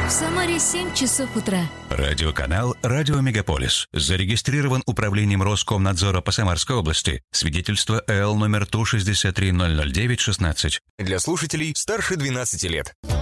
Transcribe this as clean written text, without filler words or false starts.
В Самаре 7 часов утра. Радиоканал «Радио Мегаполис». Зарегистрирован управлением Роскомнадзора по Самарской области. Свидетельство ЭЛ номер ТУ 6300916. Для слушателей старше 12 лет.